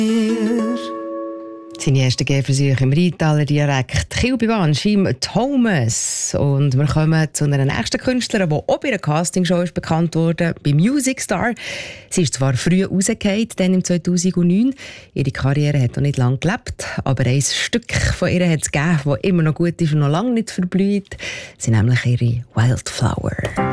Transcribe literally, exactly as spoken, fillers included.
Seine ersten Gehversuche im Rheintaler Dialekt. Kilbywan, Schim Thomas. Und wir kommen zu einer nächsten Künstlerin, die auch bei einer Castingshow ist bekannt wurde, bei Music Star. Sie ist zwar früh rausgefallen, dann im zweitausendneun. Ihre Karriere hat noch nicht lange gelebt, aber ein Stück von ihr hat es gegeben, das immer noch gut ist und noch lange nicht verblüht. Sie nämlich ihre Wildflower.